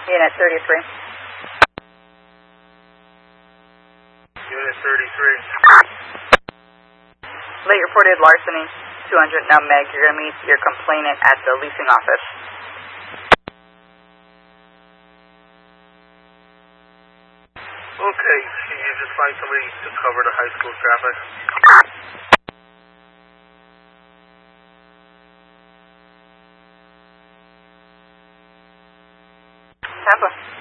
Unit 33. Unit 33. Late reported larceny, 200 Nutmeg. You're going to meet your complainant at the leasing office. Okay, can you just find somebody to cover the high school traffic? Tampa.